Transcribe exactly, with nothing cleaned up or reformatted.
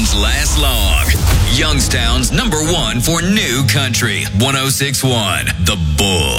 songs last long. Youngstown's number one for new country. one oh six point one, The Bull.